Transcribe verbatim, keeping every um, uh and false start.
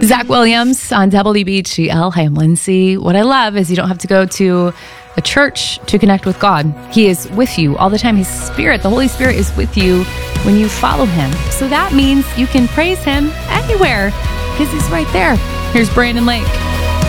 Zach Williams on W B G L. Hi, I'm Lindsay. What I love is you don't have to go to a church to connect with God. He is with you all the time. His Spirit, the Holy Spirit, is with you when you follow him. So that means you can praise him anywhere because he's right there. Here's Brandon Lake.